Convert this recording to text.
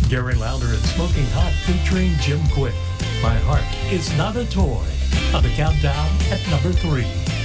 Gary Lauder and Smoking Hot featuring Jim Quick. My Heart is Not a Toy on the countdown at number 3.